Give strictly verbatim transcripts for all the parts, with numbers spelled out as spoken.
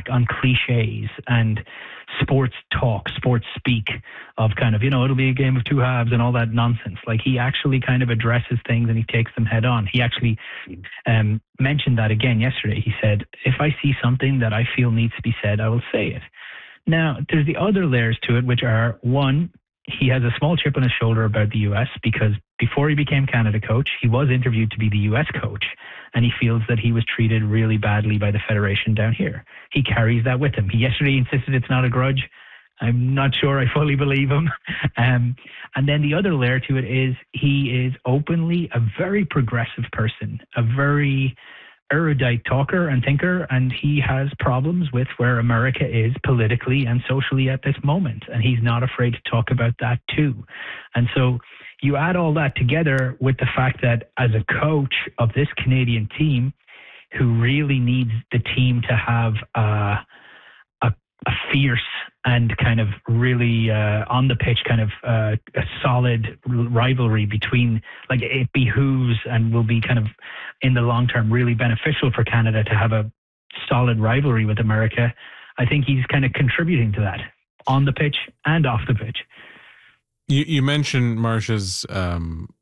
on cliches and sports talk, sports speak of kind of, you know, it'll be a game of two halves and all that nonsense. Like, he actually kind of addresses things and he takes them head on. He actually um, mentioned that again yesterday. He said, if I see something that I feel needs to be said, I will say it. Now, there's the other layers to it, which are, one, he has a small chip on his shoulder about the U S because before he became Canada coach, he was interviewed to be the U S coach, and he feels that he was treated really badly by the federation down here. He carries that with him. He yesterday insisted it's not a grudge. I'm not sure I fully believe him. Um, and then the other layer to it is he is openly a very progressive person, a very erudite talker and thinker, and he has problems with where America is politically and socially at this moment, and he's not afraid to talk about that too. And so you add all that together with the fact that as a coach of this Canadian team, who really needs the team to have uh, a, a fierce and kind of really uh, on the pitch kind of uh, a solid rivalry between, like, it behooves and will be kind of in the long term really beneficial for Canada to have a solid rivalry with America. I think he's kind of contributing to that on the pitch and off the pitch. You, you mentioned Marsh's, um,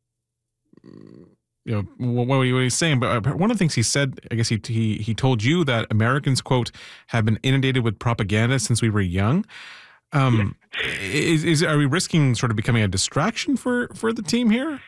you know, what, what he's saying, but one of the things he said, I guess he, he he told you that Americans, quote, have been inundated with propaganda since we were young. Um, yeah. is, is are we risking sort of becoming a distraction for, for the team here?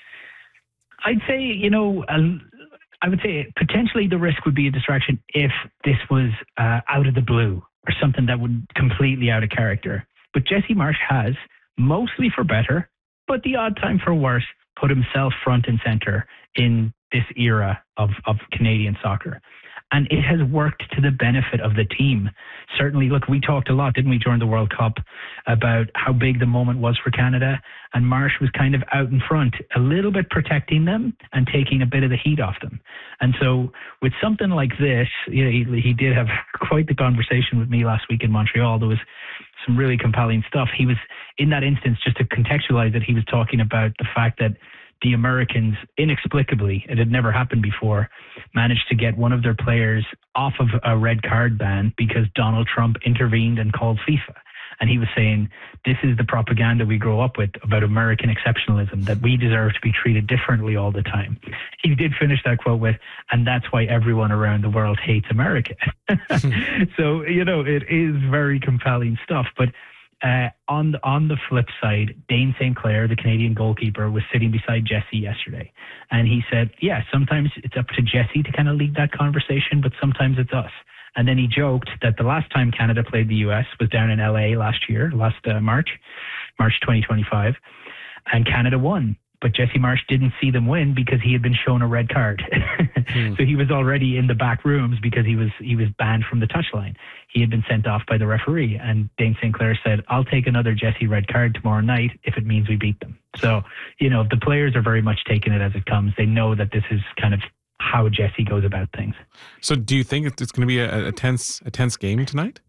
I'd say, you know, uh, I would say potentially the risk would be a distraction if this was uh, out of the blue or something that would completely out of character. But Jesse Marsh has, mostly for better, but the odd time for worse, put himself front and center in this era of, of Canadian soccer. And it has worked to the benefit of the team. Certainly, look, we talked a lot, didn't we, during the World Cup about how big the moment was for Canada. And Marsh was kind of out in front, a little bit protecting them and taking a bit of the heat off them. And so with something like this, you know, he, he did have quite the conversation with me last week in Montreal. There was some really compelling stuff. He was, in that instance, just to contextualize it, he was talking about the fact that the Americans, inexplicably, it had never happened before, managed to get one of their players off of a red card ban because Donald Trump intervened and called FIFA. And he was saying, this is the propaganda we grow up with about American exceptionalism, that we deserve to be treated differently all the time. He did finish that quote with, and that's why everyone around the world hates America. So, you know, it is very compelling stuff. But uh, on, the, on the flip side, Dane Saint Clair, the Canadian goalkeeper, was sitting beside Jesse yesterday. And he said, yeah, sometimes it's up to Jesse to kind of lead that conversation, but sometimes it's us. And then he joked that the last time Canada played the U S was down in L A last year, last uh, March, March twenty twenty-five, and Canada won. But Jesse Marsh didn't see them win because he had been shown a red card. mm. So he was already in the back rooms because he was he was banned from the touchline. He had been sent off by the referee. And Dane Saint Clair said, I'll take another Jesse red card tomorrow night if it means we beat them. So, you know, the players are very much taking it as it comes. They know that this is kind of how Jesse goes about things. So do you think it's going to be a, a tense a tense game tonight?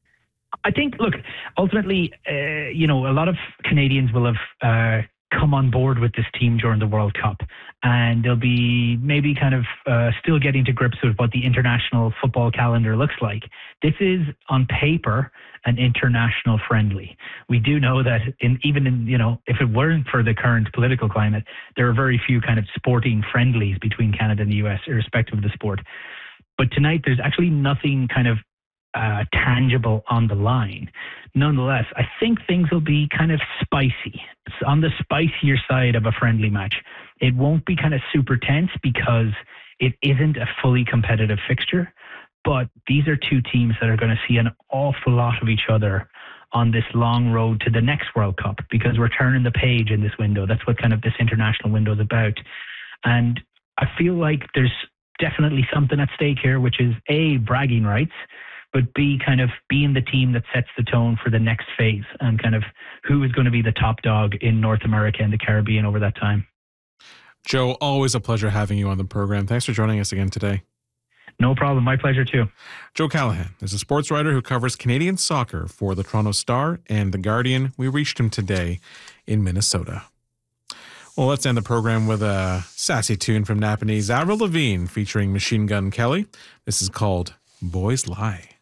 I think, look, ultimately, uh, you know, a lot of Canadians will have uh, come on board with this team during the World Cup, and they'll be maybe kind of uh, still getting to grips with what the international football calendar looks like. This is, on paper, an international friendly. We do know that in, even in, you know, if it weren't for the current political climate, there are very few kind of sporting friendlies between Canada and the U S, irrespective of the sport. But tonight, there's actually nothing kind of uh, tangible on the line. Nonetheless, I think things will be kind of spicy. It's on the spicier side of a friendly match. It won't be kind of super tense because it isn't a fully competitive fixture. But these are two teams that are going to see an awful lot of each other on this long road to the next World Cup, because we're turning the page in this window. That's what kind of this international window is about. And I feel like there's definitely something at stake here, which is A, bragging rights, but B, kind of being the team that sets the tone for the next phase and kind of who is going to be the top dog in North America and the Caribbean over that time. Joe, always a pleasure having you on the program. Thanks for joining us again today. No problem. My pleasure, too. Joe Callahan is a sports writer who covers Canadian soccer for the Toronto Star and The Guardian. We reached him today in Minnesota. Well, let's end the program with a sassy tune from Napanese Avril Lavigne featuring Machine Gun Kelly. This is called Boys Lie.